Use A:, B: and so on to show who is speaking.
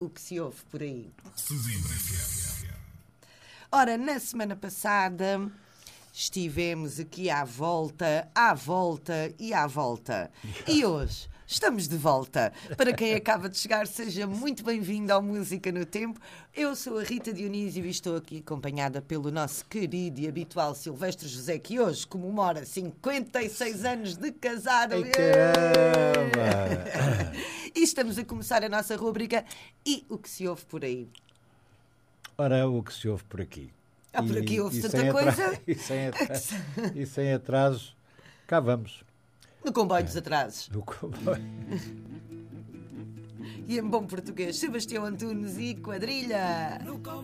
A: o que se ouve por aí.
B: Sesimbra FM.
A: Ora, na semana passada estivemos aqui à volta e à volta. E hoje estamos de volta. Para quem acaba de chegar, seja muito bem-vindo ao Música no Tempo. Eu sou a Rita Dionísio e estou aqui acompanhada pelo nosso querido e habitual Silvestre José, que hoje comemora 56 anos de casado.
C: Ai, caramba!
A: E estamos a começar a nossa rúbrica E o que se ouve por aí?
C: Ora, o que se ouve por aqui?
A: Por aqui ouve-se
C: sem
A: tanta coisa.
C: E sem atrasos, cá vamos.
A: No comboio dos atrasos.
C: No comboio.
A: E em bom português, Sebastião Antunes e quadrilha.